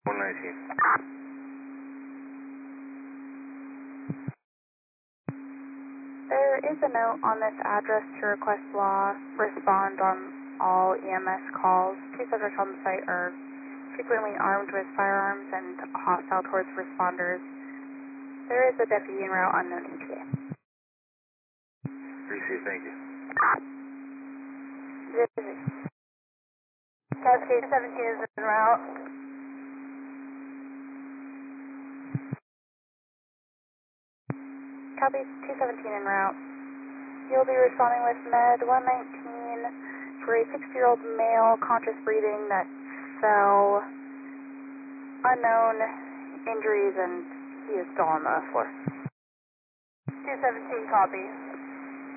119. There is a note on this address to request law respond on all EMS calls. Two subjects on the site are frequently armed with firearms and hostile towards responders. There is a deputy en route unknown ETA. Received, thank you. Cascade 17 is en route. Copy 217 en route. You'll be responding with Med 119 for a 60-year-old male conscious breathing that fell, unknown injuries, and he is still on the floor. 217 copy.